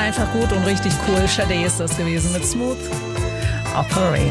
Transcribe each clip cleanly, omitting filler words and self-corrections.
einfach gut und richtig cool. Sade ist das gewesen mit Smooth Operator.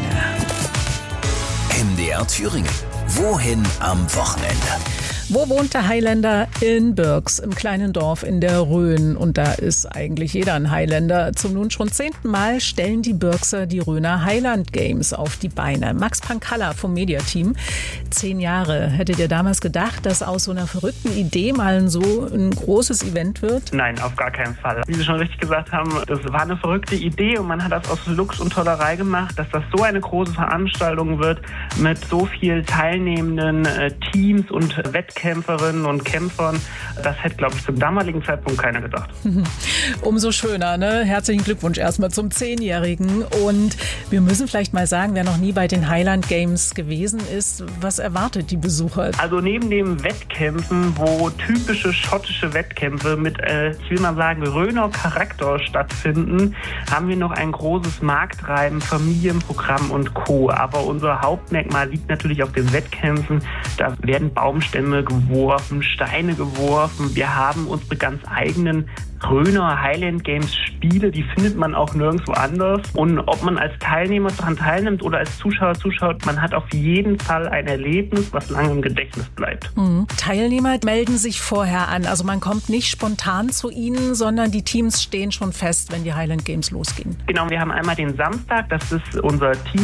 MDR Thüringen. Wohin am Wochenende? Wo wohnt der Highlander? In Birks, im kleinen Dorf in der Rhön. Und da ist eigentlich jeder ein Highlander. Zum nun schon 10. Mal stellen die Birkser die Rhöner Highland Games auf die Beine. Max Pankalla vom Mediateam. 10 Jahre. Hättet ihr damals gedacht, dass aus so einer verrückten Idee mal so ein großes Event wird? Nein, auf gar keinen Fall. Wie Sie schon richtig gesagt haben, das war eine verrückte Idee und man hat das aus Lux und Tollerei gemacht, dass das so eine große Veranstaltung wird mit so vielen teilnehmenden Teams und Wettkämpferinnen und Kämpfern. Das hätte, glaube ich, zum damaligen Zeitpunkt keiner gedacht. Umso schöner, ne? Herzlichen Glückwunsch erstmal zum 10-Jährigen. Und wir müssen vielleicht mal sagen, wer noch nie bei den Highland Games gewesen ist, was erwartet die Besucher? Also neben den Wettkämpfen, wo typische schottische Wettkämpfe mit, ich will mal sagen, Rhöner Charakter stattfinden, haben wir noch ein großes Marktreiben, Familienprogramm und Co. Aber unser Hauptmerkmal liegt natürlich auf den Wettkämpfen. Da werden Baumstämme geworfen, Steine geworfen. Wir haben unsere ganz eigenen Rhöner Highland Games Spiele, die findet man auch nirgendwo anders. Und ob man als Teilnehmer daran teilnimmt oder als Zuschauer zuschaut, man hat auf jeden Fall ein Erlebnis, was lange im Gedächtnis bleibt. Teilnehmer melden sich vorher an. Also man kommt nicht spontan zu ihnen, sondern die Teams stehen schon fest, wenn die Highland Games losgehen. Genau, wir haben einmal den Samstag, das ist unser Team